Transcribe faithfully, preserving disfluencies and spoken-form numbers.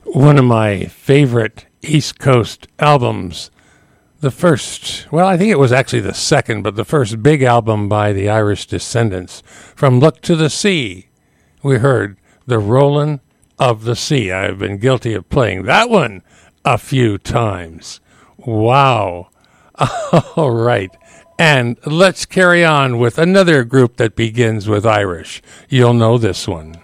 One of my favorite East Coast albums. The first, well, I think it was actually the second, but the first big album by the Irish Descendants. From Look to the Sea, we heard The Rollin' of the Sea. I've been guilty of playing that one a few times. Wow. All right. And let's carry on with another group that begins with Irish. You'll know this one.